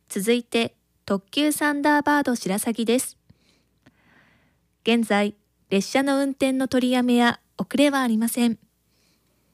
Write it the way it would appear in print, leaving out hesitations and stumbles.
続いて特急サンダーバード白鷺です。現在、列車の運転の取りやめや遅れはありません。